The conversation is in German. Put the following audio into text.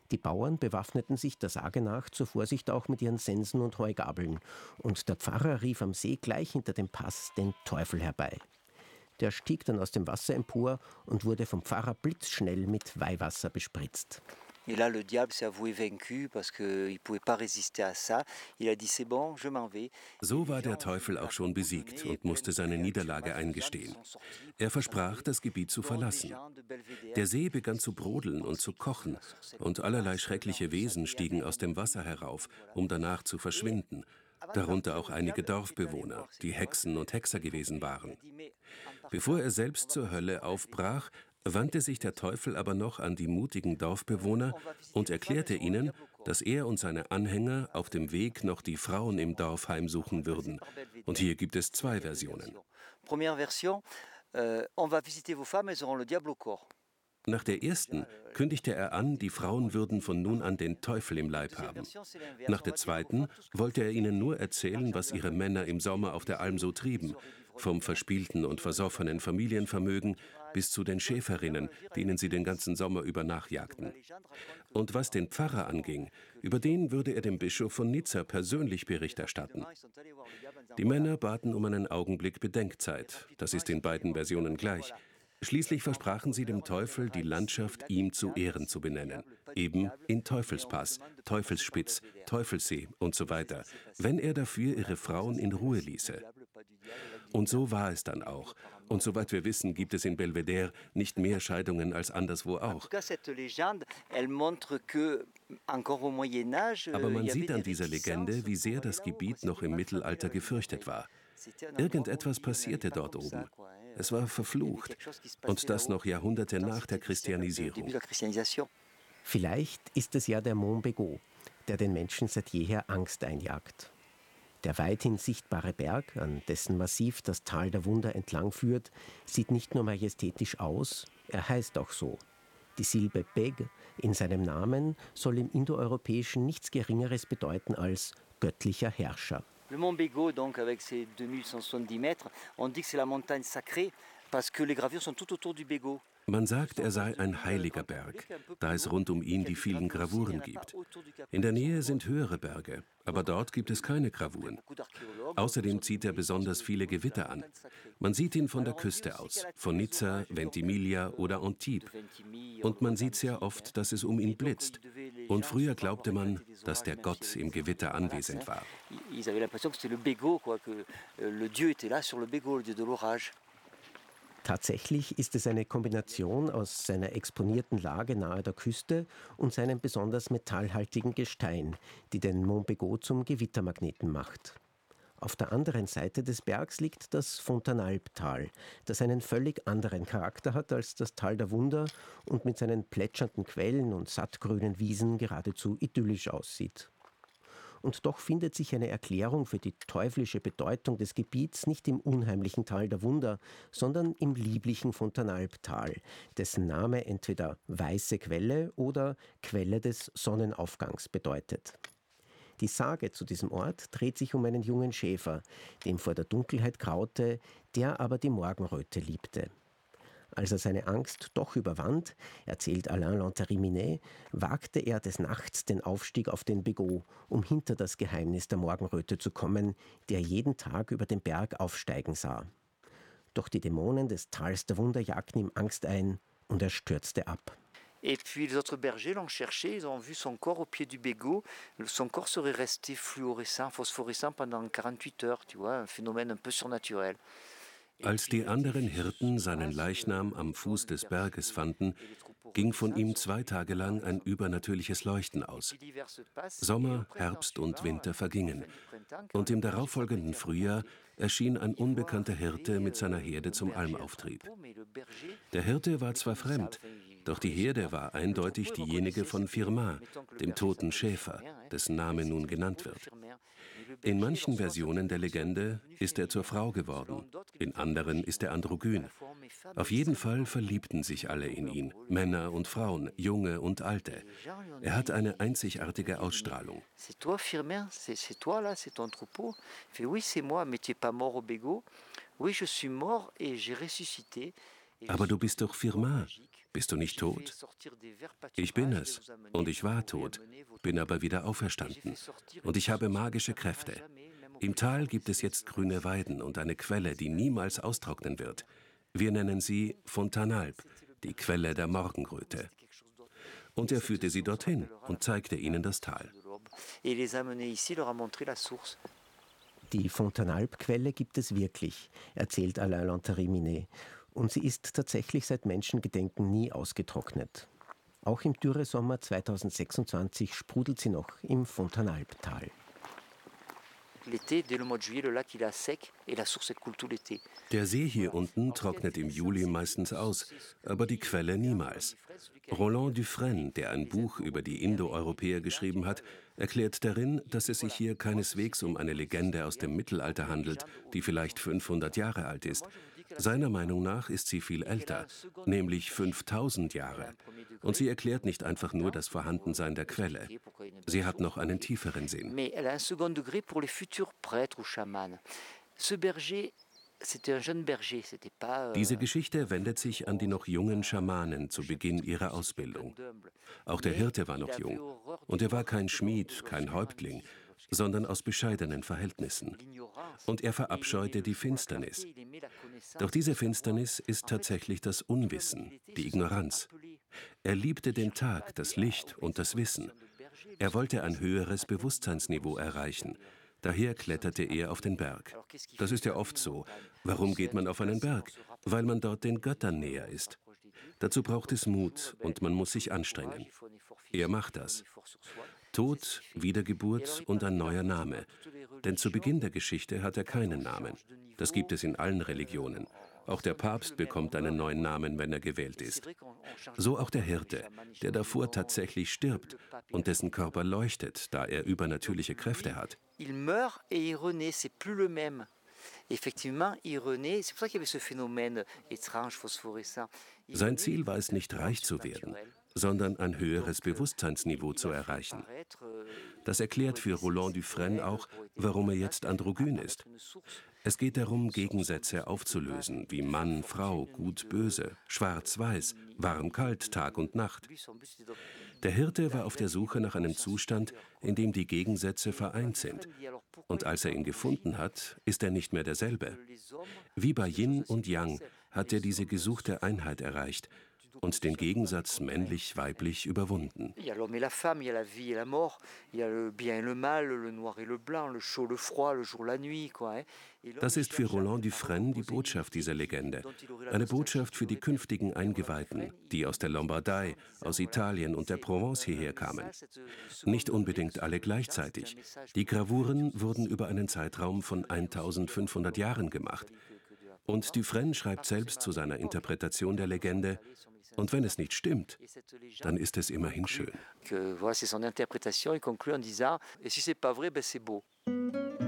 Die Bauern bewaffneten sich der Sage nach zur Vorsicht auch mit ihren Sensen und Heugabeln. Und der Pfarrer rief am See gleich hinter dem Pass den Teufel herbei. Der stieg dann aus dem Wasser empor und wurde vom Pfarrer blitzschnell mit Weihwasser bespritzt. Et là, le diable s'est avoué vaincu parce qu'il ne pouvait pas résister à ça. Il a dit, c'est bon, je m'en vais. So war der Teufel auch schon besiegt und musste seine Niederlage eingestehen. Er versprach, das Gebiet zu verlassen. Der See begann zu brodeln und zu kochen, und allerlei schreckliche Wesen stiegen aus dem Wasser herauf, um danach zu verschwinden, darunter auch einige Dorfbewohner, die Hexen und Hexer gewesen waren. Bevor er selbst zur Hölle aufbrach, wandte sich der Teufel aber noch an die mutigen Dorfbewohner und erklärte ihnen, dass er und seine Anhänger auf dem Weg noch die Frauen im Dorf heimsuchen würden. Und hier gibt es 2 Versionen. Première version, on va visiter vos femmes, elles auront le diable au corps. Nach der ersten kündigte er an, die Frauen würden von nun an den Teufel im Leib haben. Nach der zweiten wollte er ihnen nur erzählen, was ihre Männer im Sommer auf der Alm so trieben, vom verspielten und versoffenen Familienvermögen bis zu den Schäferinnen, denen sie den ganzen Sommer über nachjagten. Und was den Pfarrer anging, über den würde er dem Bischof von Nizza persönlich Bericht erstatten. Die Männer baten um einen Augenblick Bedenkzeit, das ist in beiden Versionen gleich. Schließlich versprachen sie dem Teufel, die Landschaft ihm zu Ehren zu benennen, eben in Teufelspass, Teufelsspitz, Teufelssee und so weiter, wenn er dafür ihre Frauen in Ruhe ließe. Und so war es dann auch. Und soweit wir wissen, gibt es in Belvedere nicht mehr Scheidungen als anderswo auch. Aber man sieht an dieser Legende, wie sehr das Gebiet noch im Mittelalter gefürchtet war. Irgendetwas passierte dort oben. Es war verflucht. Und das noch Jahrhunderte nach der Christianisierung. Vielleicht ist es ja der Mont Bégaud, der den Menschen seit jeher Angst einjagt. Der weithin sichtbare Berg, an dessen Massiv das Tal der Wunder entlang führt, sieht nicht nur majestätisch aus, er heißt auch so. Die Silbe Beg in seinem Namen soll im Indoeuropäischen nichts Geringeres bedeuten als göttlicher Herrscher. Le Mont Bégaud, donc, avec ses 2170 mètres, on dit que c'est la montagne sacrée parce que les gravures sont tout autour du Bégaud. Man sagt, er sei ein heiliger Berg, da es rund um ihn die vielen Gravuren gibt. In der Nähe sind höhere Berge, aber dort gibt es keine Gravuren. Außerdem zieht er besonders viele Gewitter an. Man sieht ihn von der Küste aus, von Nizza, Ventimiglia oder Antibes. Und man sieht sehr oft, dass es um ihn blitzt. Und früher glaubte man, dass der Gott im Gewitter anwesend war. Tatsächlich ist es eine Kombination aus seiner exponierten Lage nahe der Küste und seinem besonders metallhaltigen Gestein, die den Mont Bégaud zum Gewittermagneten macht. Auf der anderen Seite des Bergs liegt das Fontanalp-Tal, das einen völlig anderen Charakter hat als das Tal der Wunder und mit seinen plätschernden Quellen und sattgrünen Wiesen geradezu idyllisch aussieht. Und doch findet sich eine Erklärung für die teuflische Bedeutung des Gebiets nicht im unheimlichen Tal der Wunder, sondern im lieblichen Fontanalp-Tal, dessen Name entweder weiße Quelle oder Quelle des Sonnenaufgangs bedeutet. Die Sage zu diesem Ort dreht sich um einen jungen Schäfer, dem vor der Dunkelheit graute, der aber die Morgenröte liebte. Als er seine Angst doch überwand, erzählt Alain Lanteriminet, wagte er des Nachts den Aufstieg auf den Bégaud, um hinter das Geheimnis der Morgenröte zu kommen, die er jeden Tag über den Berg aufsteigen sah. Doch die Dämonen des Tals der Wunder jagten ihm Angst ein und er stürzte ab. Et puis les autres bergers l'ont cherché, ils ont vu son corps au pied du Bégaud. Son corps serait resté fluorescent, phosphorescent pendant 48 heures, tu vois, un phénomène un peu surnaturel. Als die anderen Hirten seinen Leichnam am Fuß des Berges fanden, ging von ihm 2 Tage lang ein übernatürliches Leuchten aus. Sommer, Herbst und Winter vergingen. Und im darauffolgenden Frühjahr erschien ein unbekannter Hirte mit seiner Herde zum Almauftrieb. Der Hirte war zwar fremd, doch die Herde war eindeutig diejenige von Firmin, dem toten Schäfer, dessen Name nun genannt wird. In manchen Versionen der Legende ist er zur Frau geworden, in anderen ist er androgyn. Auf jeden Fall verliebten sich alle in ihn, Männer und Frauen, Junge und Alte. Er hat eine einzigartige Ausstrahlung. C'est toi Firmin, c'est toi là, c'est ton troupeau. Il fait oui, c'est moi, mais tu es pas mort au Bégaud. Oui, je suis mort et j'ai ressuscité. Aber du bist doch Firmin. bist du nicht tot? Ich bin es, und ich war tot, bin aber wieder auferstanden. Und ich habe magische Kräfte. Im Tal gibt es jetzt grüne Weiden und eine Quelle, die niemals austrocknen wird. Wir nennen sie Fontanalb, die Quelle der Morgenröte. Und er führte sie dorthin und zeigte ihnen das Tal. Die Fontanalb-Quelle gibt es wirklich, erzählt Alain Lanterie-Minet. Und sie ist tatsächlich seit Menschengedenken nie ausgetrocknet. Auch im Dürresommer 2026 sprudelt sie noch im Fontanalbtal. Der See hier unten trocknet im Juli meistens aus, aber die Quelle niemals. Roland Dufresne, der ein Buch über die Indoeuropäer geschrieben hat, erklärt darin, dass es sich hier keineswegs um eine Legende aus dem Mittelalter handelt, die vielleicht 500 Jahre alt ist. Seiner Meinung nach ist sie viel älter, nämlich 5000 Jahre. Und sie erklärt nicht einfach nur das Vorhandensein der Quelle. Sie hat noch einen tieferen Sinn. Diese Geschichte wendet sich an die noch jungen Schamanen zu Beginn ihrer Ausbildung. Auch der Hirte war noch jung. Und er war kein Schmied, kein Häuptling, sondern aus bescheidenen Verhältnissen. Und er verabscheute die Finsternis. Doch diese Finsternis ist tatsächlich das Unwissen, die Ignoranz. Er liebte den Tag, das Licht und das Wissen. Er wollte ein höheres Bewusstseinsniveau erreichen. Daher kletterte er auf den Berg. Das ist ja oft so. Warum geht man auf einen Berg? Weil man dort den Göttern näher ist. Dazu braucht es Mut und man muss sich anstrengen. Er macht das. Tod, Wiedergeburt und ein neuer Name. Denn zu Beginn der Geschichte hat er keinen Namen. Das gibt es in allen Religionen. Auch der Papst bekommt einen neuen Namen, wenn er gewählt ist. So auch der Hirte, der davor tatsächlich stirbt und dessen Körper leuchtet, da er übernatürliche Kräfte hat. Il meurt et il renaît, c'est plus le même. Effectivement, il renaît. C'est pour ça qu'il y avait ce phénomène étrange phosphorescent. Sein Ziel war es nicht, reich zu werden, sondern ein höheres Bewusstseinsniveau zu erreichen. Das erklärt für Roland Dufresne auch, warum er jetzt androgyn ist. Es geht darum, Gegensätze aufzulösen, wie Mann, Frau, Gut, Böse, Schwarz, Weiß, Warm, Kalt, Tag und Nacht. Der Hirte war auf der Suche nach einem Zustand, in dem die Gegensätze vereint sind. Und als er ihn gefunden hat, ist er nicht mehr derselbe. Wie bei Yin und Yang hat er diese gesuchte Einheit erreicht und den Gegensatz männlich-weiblich überwunden. Das ist für Roland Dufresne die Botschaft dieser Legende. Eine Botschaft für die künftigen Eingeweihten, die aus der Lombardei, aus Italien und der Provence hierher kamen. Nicht unbedingt alle gleichzeitig. Die Gravuren wurden über einen Zeitraum von 1500 Jahren gemacht. Und Dufresne schreibt selbst zu seiner Interpretation der Legende: Und wenn es nicht stimmt, dann ist es immerhin schön. Voilà, c'est son interprétation. Il conclut en disant: Et si c'est pas vrai, ben c'est beau.